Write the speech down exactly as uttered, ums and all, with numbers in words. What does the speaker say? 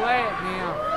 ด้วยเนี่ย